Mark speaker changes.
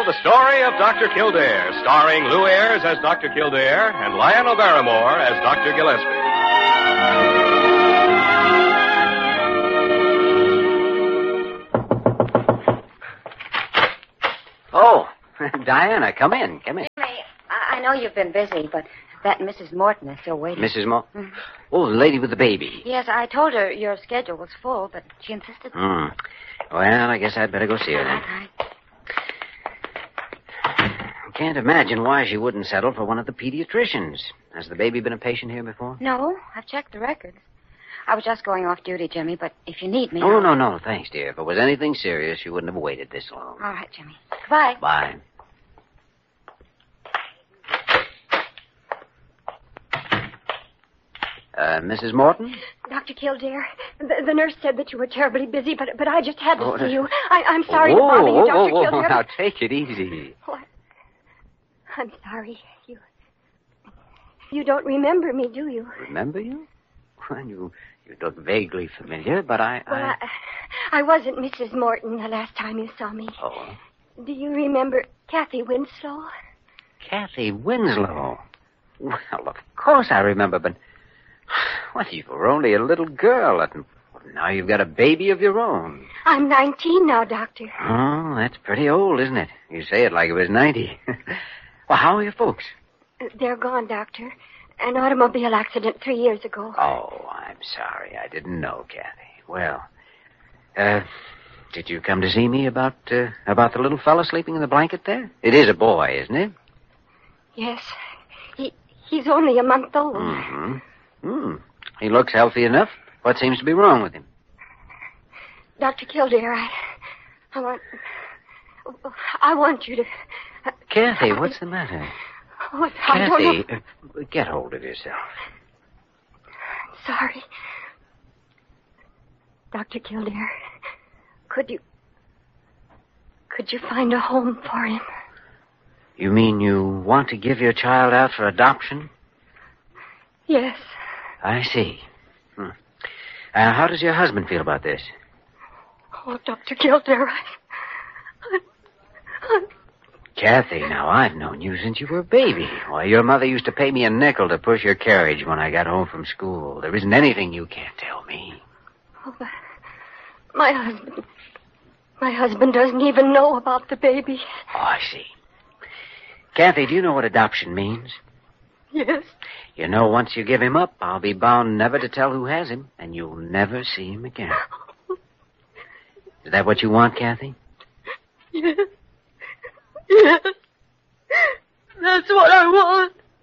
Speaker 1: The Story of Dr. Kildare, starring Lou Ayres as Dr. Kildare and Lionel Barrymore as Dr. Gillespie.
Speaker 2: Oh, Diana, come in.
Speaker 3: Jimmy, I know you've been busy, but that Mrs. Morton is still waiting.
Speaker 2: Mrs. Morton? Oh, the lady with the baby.
Speaker 3: Yes, I told her your schedule was full, but she insisted.
Speaker 2: Well, I guess I'd better go see her then.
Speaker 3: All right.
Speaker 2: I can't imagine why she wouldn't settle for one of the pediatricians. Has the baby been a patient here before?
Speaker 3: No, I've checked the records. I was just going off duty, Jimmy, but if you need me...
Speaker 2: Oh, no, thanks, dear. If it was anything serious, you wouldn't have waited this long.
Speaker 3: All right, Jimmy. Goodbye.
Speaker 2: Bye. Mrs. Morton?
Speaker 4: Dr. Kildare, the nurse said that you were terribly busy, but I just had to see you. I'm sorry to bother you, Dr. Kildare.
Speaker 2: Now, take it easy.
Speaker 4: What? I'm sorry. You don't remember me, do you?
Speaker 2: Remember you? Well, you look vaguely familiar, but
Speaker 4: Well, I wasn't Mrs. Morton the last time you saw me.
Speaker 2: Oh.
Speaker 4: Do you remember Kathy Winslow?
Speaker 2: Kathy Winslow? Well, of course I remember, but... Well, you were only a little girl, and now you've got a baby of your own.
Speaker 4: I'm 19 now, Doctor.
Speaker 2: Oh, that's pretty old, isn't it? You say it like it was 90. Well, how are your folks?
Speaker 4: They're gone, Doctor. An automobile accident 3 years ago.
Speaker 2: Oh, I'm sorry. I didn't know, Kathy. Well, did you come to see me about the little fella sleeping in the blanket there? It is a boy, isn't it?
Speaker 4: Yes. He's only a month old.
Speaker 2: Mm-hmm. He looks healthy enough. What seems to be wrong with him?
Speaker 4: Dr. Kildare, I want you to...
Speaker 2: Kathy, what's the matter?
Speaker 4: Oh, I don't know.
Speaker 2: Kathy, get hold of yourself.
Speaker 4: Sorry. Dr. Kildare, could you find a home for him?
Speaker 2: You mean you want to give your child out for adoption?
Speaker 4: Yes.
Speaker 2: I see. How does your husband feel about this?
Speaker 4: Oh, Dr. Kildare,
Speaker 2: Kathy, now I've known you since you were a baby. Why, your mother used to pay me a nickel to push your carriage when I got home from school. There isn't anything you can't tell me.
Speaker 4: Oh, but my husband doesn't even know about the baby.
Speaker 2: Oh, I see. Kathy, do you know what adoption means?
Speaker 4: Yes.
Speaker 2: You know, once you give him up, I'll be bound never to tell who has him, and you'll never see him again. Is that what you want, Kathy?
Speaker 4: Yes. Yes. That's what I want.